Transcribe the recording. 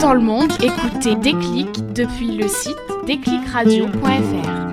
dans le monde, écoutez Déclic depuis le site déclicradio.fr.